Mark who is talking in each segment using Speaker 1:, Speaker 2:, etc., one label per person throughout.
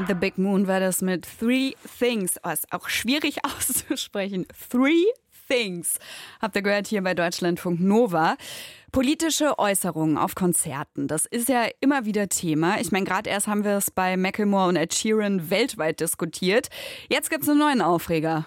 Speaker 1: The Big Moon war das mit Three Things. Oh, ist auch schwierig auszusprechen. Three Things. Habt ihr gehört hier bei Deutschlandfunk Nova. Politische Äußerungen auf Konzerten, das ist ja immer wieder Thema. Ich meine, gerade erst haben wir es bei Macklemore und Ed Sheeran weltweit diskutiert. Jetzt gibt's einen neuen Aufreger.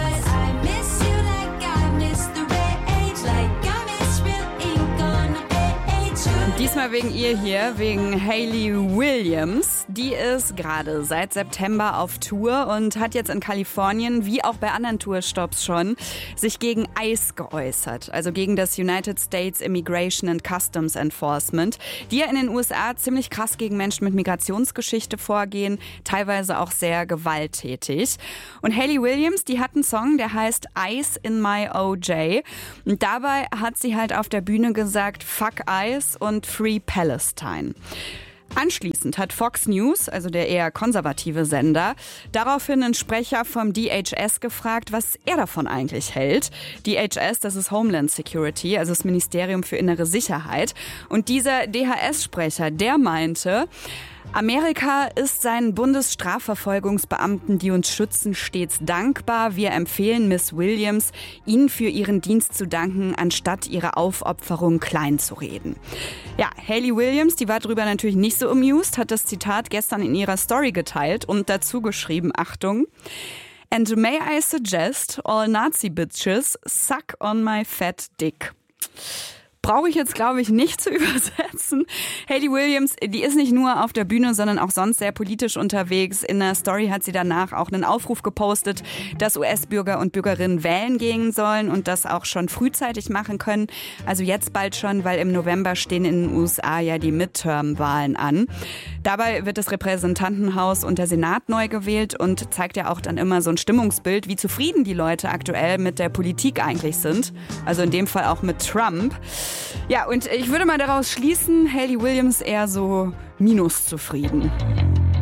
Speaker 1: Diesmal wegen ihr hier, wegen Hayley Williams. Die ist gerade seit September auf Tour und hat jetzt in Kalifornien, wie auch bei anderen Tourstops schon, sich gegen ICE geäußert. Also gegen das United States Immigration and Customs Enforcement, die ja in den USA ziemlich krass gegen Menschen mit Migrationsgeschichte vorgehen, teilweise auch sehr gewalttätig. Und Hayley Williams, die hat einen Song, der heißt ICE in My OJ. Und dabei hat sie halt auf der Bühne gesagt, fuck ICE und Free Palestine. Anschließend hat Fox News, also der eher konservative Sender, daraufhin einen Sprecher vom DHS gefragt, was er davon eigentlich hält. DHS, das ist Homeland Security, also das Ministerium für innere Sicherheit. Und dieser DHS-Sprecher, der meinte, Amerika ist seinen Bundesstrafverfolgungsbeamten, die uns schützen, stets dankbar. Wir empfehlen Miss Williams, ihnen für ihren Dienst zu danken, anstatt ihre Aufopferung klein zu reden. Ja, Hayley Williams, die war darüber natürlich nicht so amused, hat das Zitat gestern in ihrer Story geteilt und dazu geschrieben, Achtung, "And may I suggest all Nazi bitches suck on my fat dick." Brauche ich jetzt, glaube ich, nicht zu übersetzen. Hayley Williams, die ist nicht nur auf der Bühne, sondern auch sonst sehr politisch unterwegs. In der Story hat sie danach auch einen Aufruf gepostet, dass US-Bürger und Bürgerinnen wählen gehen sollen und das auch schon frühzeitig machen können. Also jetzt bald schon, weil im November stehen in den USA ja die Midterm-Wahlen an. Dabei wird das Repräsentantenhaus und der Senat neu gewählt und zeigt ja auch dann immer so ein Stimmungsbild, wie zufrieden die Leute aktuell mit der Politik eigentlich sind. Also in dem Fall auch mit Trump. Ja, und ich würde mal daraus schließen, Hayley Williams eher so minus zufrieden.